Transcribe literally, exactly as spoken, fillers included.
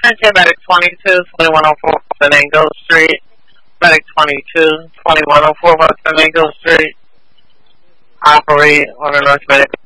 Attention, Medic twenty-two, twenty-one oh four West Angle Street. Medic twenty-two, twenty-one oh four West Angle Street. Operate on the North Medic